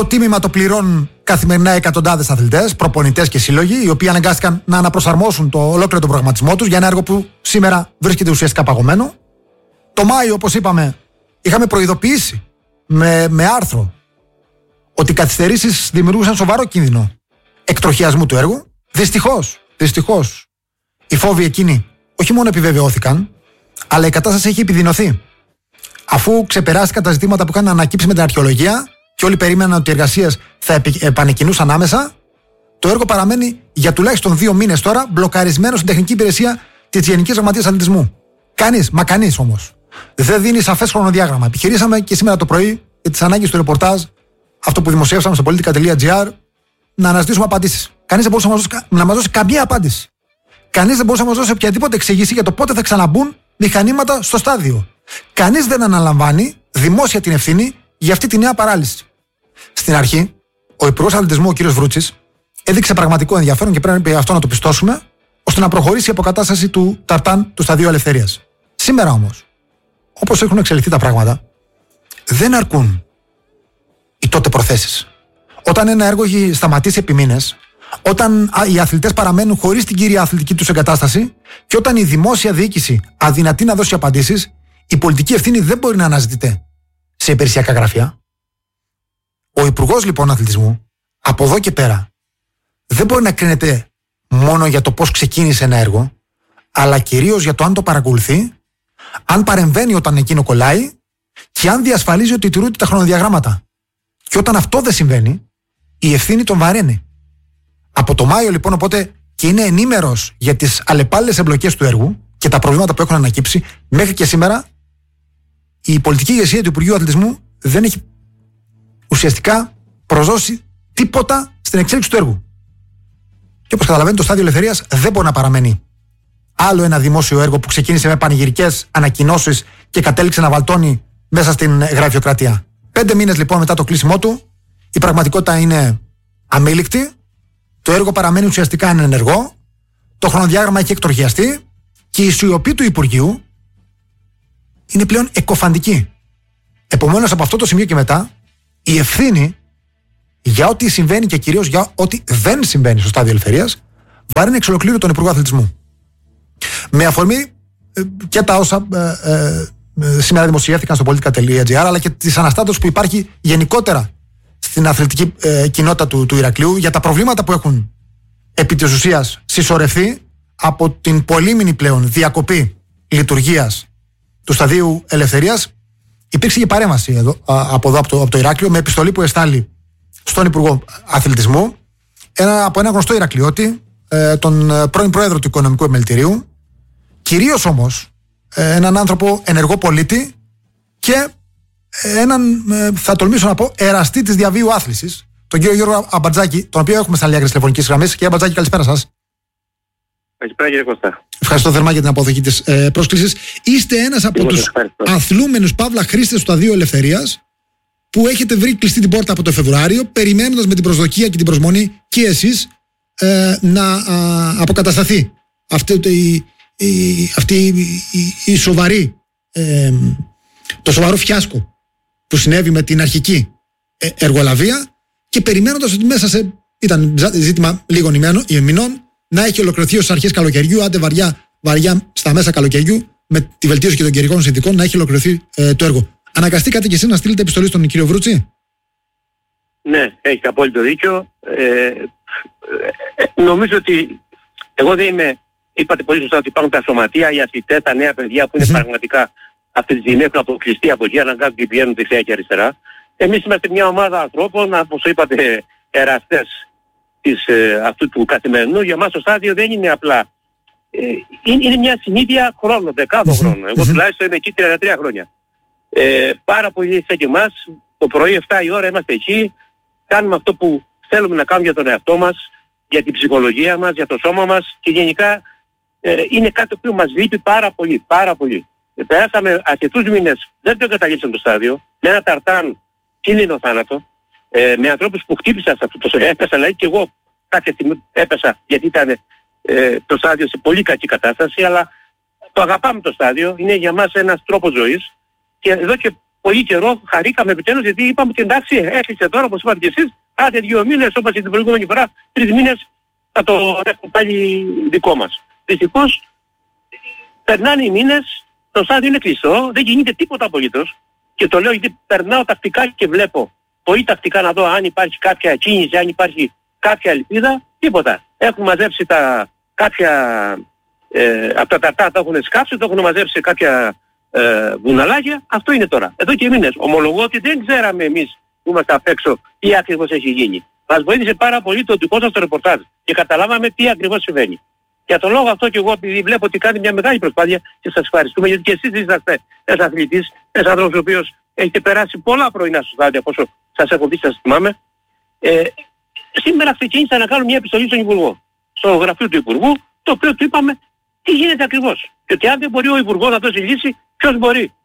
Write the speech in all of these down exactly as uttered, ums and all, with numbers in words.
Το τίμημα το πληρώνουν καθημερινά εκατοντάδες αθλητές, προπονητές και σύλλογοι, οι οποίοι αναγκάστηκαν να αναπροσαρμόσουν το ολόκληρο τον προγραμματισμό τους για ένα έργο που σήμερα βρίσκεται ουσιαστικά παγωμένο. Το Μάιο, όπως είπαμε, είχαμε προειδοποιήσει με, με άρθρο ότι οι καθυστερήσεις δημιουργούσαν σοβαρό κίνδυνο εκτροχιασμού του έργου. Δυστυχώς, δυστυχώς, οι φόβοι εκείνοι όχι μόνο επιβεβαιώθηκαν, αλλά η κατάσταση έχει επιδεινωθεί. Αφού ξεπεράστηκαν τα ζητήματα που είχαν ανακύψει με την αρχαιολογία και όλοι περίμεναν ότι οι εργασίες θα επανεκκινούσαν άμεσα, το έργο παραμένει για τουλάχιστον δύο μήνες τώρα μπλοκαρισμένο στην τεχνική υπηρεσία της Γενικής Γραμματείας Αθλητισμού. Κανείς, μα κανείς όμως, δεν δίνει σαφές χρονοδιάγραμμα. Επιχειρήσαμε και σήμερα το πρωί για τις ανάγκες του ρεπορτάζ, αυτό που δημοσιεύσαμε στο politica τελεία gr, να αναζητήσουμε απαντήσεις. Κανείς δεν μπορούσε να μας δώσει, να μας δώσει καμία απάντηση. Κανείς δεν μπορούσε να μας δώσει οποιαδήποτε εξήγηση για το πότε θα ξαναμπούν μηχανήματα στο στάδιο. Κανείς δεν αναλαμβάνει δημόσια την ευθύνη για αυτή τη νέα παράλυση. Στην αρχή, ο Υπουργός Αθλητισμού, ο κ. Βρούτσης, έδειξε πραγματικό ενδιαφέρον και πρέπει αυτό να το πιστώσουμε, ώστε να προχωρήσει η αποκατάσταση του ταρτάν του Σταδίου Ελευθερίας. Σήμερα όμως, όπως έχουν εξελιχθεί τα πράγματα, δεν αρκούν οι τότε προθέσεις. Όταν ένα έργο έχει σταματήσει επί μήνες, όταν οι αθλητές παραμένουν χωρίς την κύρια αθλητική τους εγκατάσταση και όταν η δημόσια διοίκηση αδυνατεί να δώσει απαντήσεις, η πολιτική ευθύνη δεν μπορεί να αναζητείται σε υπηρεσιακά γραφεία. Ο Υπουργός λοιπόν Αθλητισμού, από εδώ και πέρα, δεν μπορεί να κρίνεται μόνο για το πώς ξεκίνησε ένα έργο, αλλά κυρίως για το αν το παρακολουθεί, αν παρεμβαίνει όταν εκείνο κολλάει και αν διασφαλίζει ότι τηρούνται τα χρονοδιαγράμματα. Και όταν αυτό δεν συμβαίνει, η ευθύνη τον βαραίνει. Από το Μάιο λοιπόν, οπότε, και είναι ενήμερος για τις αλλεπάλληλες εμπλοκές του έργου και τα προβλήματα που έχουν ανακύψει, μέχρι και σήμερα η πολιτική ηγεσία του Υπουργείου Αθλητισμού δεν έχει ουσιαστικά προσδώσει τίποτα στην εξέλιξη του έργου. Και όπως καταλαβαίνετε, το Στάδιο Ελευθερίας δεν μπορεί να παραμένει άλλο ένα δημόσιο έργο που ξεκίνησε με πανηγυρικές ανακοινώσεις και κατέληξε να βαλτώνει μέσα στην γραφειοκρατία. Πέντε μήνες λοιπόν μετά το κλείσιμό του, η πραγματικότητα είναι αμήλικτη, το έργο παραμένει ουσιαστικά ανενεργό, το χρονοδιάγραμμα έχει εκτροχιαστεί και η σιωπή του Υπουργείου είναι πλέον εκκοφαντική. Επομένως, από αυτό το σημείο και μετά, η ευθύνη για ό,τι συμβαίνει και κυρίως για ό,τι δεν συμβαίνει στο Στάδιο Ελευθερίας βαρύνει εξ ολοκλήρου τον Υπουργό Αθλητισμού. Με αφορμή ε, και τα όσα ε, ε, ε, σήμερα δημοσιεύτηκαν στο politica τελεία gr, αλλά και τις αναστάτωσης που υπάρχει γενικότερα στην αθλητική ε, κοινότητα του, του Ηρακλείου για τα προβλήματα που έχουν επί της ουσίας συσσωρευτεί από την πολύμηνη πλέον διακοπή λειτουργίας του Σταδίου Ελευθερίας. Υπήρξε και παρέμβαση εδώ, από εδώ από το, από το Ηράκλειο με επιστολή που εστάλει στον Υπουργό Αθλητισμού ένα, από ένα γνωστό Ηρακλειώτη, ε, τον πρώην πρόεδρο του Οικονομικού Επιμελητηρίου, κυρίως όμως ε, έναν άνθρωπο ενεργό πολίτη και έναν, ε, θα τολμήσω να πω, εραστή της διαβίου άθλησης, τον κύριο Γιώργο Αμπατζάκη, τον οποίο έχουμε στα άλλη άκρη της τηλεφωνικής γραμμής. Κύριε Αμπατζάκη, καλησπέρα σας. Καλησπέρα κύριε Κώστα. Ευχαριστώ θερμά για την αποδοχή της ε, πρόσκλησης. Είστε ένας από τους αθλούμενους παύλα χρήστες του Σταδίου Ελευθερίας που έχετε βρει κλειστή την πόρτα από το Φεβρουάριο, περιμένοντας με την προσδοκία και την προσμονή και εσείς ε, να α, αποκατασταθεί αυτή, η, η, αυτή η, η σοβαρή, ε, το σοβαρό φιάσκο που συνέβη με την αρχική ε, εργολαβία και περιμένοντας ότι μέσα σε, ήταν ζήτημα λίγων μηνών, να έχει ολοκληρωθεί ως αρχές καλοκαιριού, άντε βαριά, βαριά στα μέσα καλοκαιριού, με τη βελτίωση και των καιρικών συνθηκών, να έχει ολοκληρωθεί ε, το έργο. Αναγκαστήκατε και εσείς να στείλετε επιστολή στον κύριο Βρούτση? Ναι, έχετε απόλυτο δίκιο. Ε, ε, νομίζω ότι εγώ δεν είμαι, είπατε πολύ σωστά ότι υπάρχουν τα σωματεία, οι αθλητές, τα νέα παιδιά που είναι mm-hmm. πραγματικά αυτή τη στιγμή έχουν αποκλειστεί από εκεί, αναγκάζονται και πηγαίνουν δεξιά και αριστερά. Εμείς είμαστε μια ομάδα ανθρώπων, όπως είπατε, εραστές της, ε, αυτού του καθημερινού. Για μας το στάδιο δεν είναι απλά. Ε, είναι, είναι μια συνήθεια χρόνου, δεκάδο χρόνου. Εγώ τουλάχιστον είμαι εκεί τριάντα τρία χρόνια. Ε, πάρα πολλοί σαν και εμάς, το πρωί εφτά η ώρα είμαστε εκεί, κάνουμε αυτό που θέλουμε να κάνουμε για τον εαυτό μας, για την ψυχολογία μας, για το σώμα μας και γενικά ε, είναι κάτι που μας λείπει πάρα πολύ, πάρα πολύ. Ε, περάσαμε αρκετούς μήνες, δεν το καταλήξαμε το στάδιο, με ένα ταρτάν κίνδυνο θάνατο, ε, με ανθρώπους που χτύπησαν σε αυτό το έπεσα, δηλαδή και εγώ κάποια στιγμή έπεσα γιατί ήταν ε, το στάδιο σε πολύ κακή κατάσταση, αλλά το αγαπάμε το στάδιο, είναι για μας ένας τρόπος ζωής και εδώ και πολύ καιρό χαρήκαμε επιτέλους, γιατί είπαμε ότι εντάξει, έκλεισε τώρα όπως είπατε και εσείς, άντε δύο μήνες όπως την προηγούμενη φορά, τρεις μήνες θα το έχουμε πάλι δικό μας. Δυστυχώς περνάνε οι μήνες, το στάδιο είναι κλειστό, δεν γίνεται τίποτα απολύτως και το λέω γιατί περνάω τακτικά και βλέπω πολύ τακτικά να δω αν υπάρχει κάποια κίνηση, αν υπάρχει κάποια ελπίδα, τίποτα. Έχουν μαζέψει τα κάποια, ε, από τα ταρτά τα έχουν σκάψει, το έχουν μαζέψει κάποια ε, βουναλάκια, αυτό είναι τώρα. Εδώ και μήνες. Ομολογώ ότι δεν ξέραμε εμείς που είμαστε απ' έξω τι ακριβώς έχει γίνει. Μας βοήθησε πάρα πολύ το δικό σας το ρεπορτάζ και καταλάβαμε τι ακριβώς συμβαίνει. Για τον λόγο αυτό και εγώ, επειδή βλέπω ότι κάνει μια μεγάλη προσπάθεια και σας ευχαριστούμε, γιατί και εσείς είσαστε ένας αθλητής, ένας άνθρωπος ο οποίος έχετε περάσει πολλά πρωινά στο στάδιο, όσο σας έχω δει, σας θυμάμαι. Ε, σήμερα ξεκίνησα να κάνω μια επιστολή στον Υπουργό, στο γραφείο του Υπουργού, το οποίο του είπαμε τι γίνεται ακριβώς. Και ότι αν δεν μπορεί ο Υπουργός να δώσει λύση, ποιος μπορεί.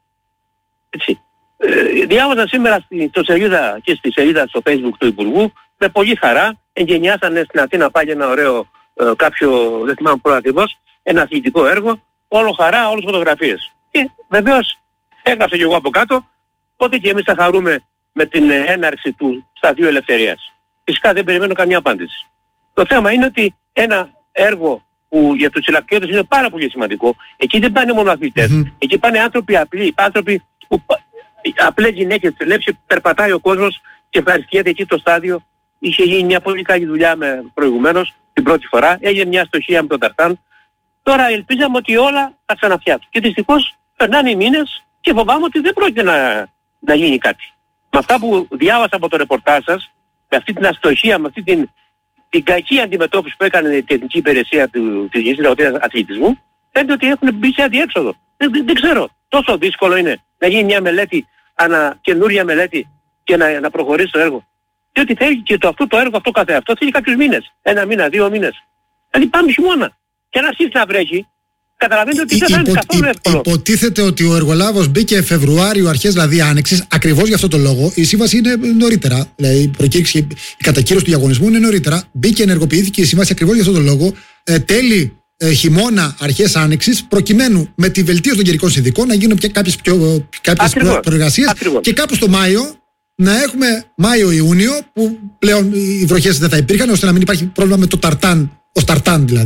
Έτσι. Ε, διάβαζα σήμερα στη, στο σελίδα και στη σελίδα στο Facebook του Υπουργού, με πολύ χαρά, εγκαινιάσανε στην Αθήνα πάλι ένα ωραίο, ε, κάποιο, δεν θυμάμαι πού ακριβώς, ένα αθλητικό έργο, όλο χαρά, όλες φωτογραφίες. Και βεβαίως έγραψα και εγώ από κάτω, πότε και εμείς θα χαρούμε με την έναρξη του σταδίου ελευθερίας. Φυσικά δεν περιμένω καμία απάντηση. Το θέμα είναι ότι ένα έργο που για τους ηλακτιώτες είναι πάρα πολύ σημαντικό, εκεί δεν πάνε μόνο αθλητές, mm-hmm. εκεί πάνε άνθρωποι απλοί, άνθρωποι που απλές γυναίκες, λέψη, περπατάει ο κόσμος και ευχαριστιέται εκεί το στάδιο. Είχε γίνει μια πολύ καλή δουλειά με προηγουμένως, την πρώτη φορά, έγινε μια αστοχία με τον Ταρτάν. Τώρα ελπίζαμε ότι όλα θα ξαναφτιάξουν. Και δυστυχώς περνάνε οι μήνες και φοβάμαι ότι δεν πρόκειται να, να γίνει κάτι. Με αυτά που διάβασα από το ρεπορτάζ σας, με αυτή την αστοχία, με αυτή την, την κακή αντιμετώπιση που έκανε η Τεχνική Υπηρεσία του, της Γενικής Γραμματείας Αθλητισμού, φαίνεται ότι έχουν μπει σε αδιέξοδο. Δεν, δεν, δεν ξέρω. Τόσο δύσκολο είναι να γίνει μια μελέτη, ανα, καινούρια μελέτη και να, να προχωρήσει το έργο. Διότι θέλει και το, αυτό το έργο, αυτό καθε αυτό, θέλει κάποιους μήνες. Ένα μήνα, δύο μήνες. Δηλαδή πάμε χειμώνα. Και αν αρχίσει να βρέχει, καταλαβαίνετε ότι δεν θα είναι καθόλου εύκολο. Υποτίθεται ότι ο εργολάβος μπήκε Φεβρουάριο, αρχές δηλαδή Άνοιξης, ακριβώς για αυτό το λόγο. Η σύμβαση είναι νωρίτερα. Δηλαδή η προκήρυξη, η κατακύρωση του διαγωνισμού είναι νωρίτερα. Μπήκε, ενεργοποιήθηκε η σύμβαση ακριβώς για αυτό το λόγο. Ε, τέλη ε, χειμώνα, αρχές Άνοιξης, προκειμένου με τη βελτίωση των καιρικών συνθηκών να γίνουν κάποιες προεργασίες και κάπου στο Μάιο να έχουμε Μάιο-Ιούνιο που πλέον οι βροχές δεν θα υπήρχαν, ώστε να μην υπάρχει πρόβλημα με το ταρτάν, ως ταρτάν δηλαδή.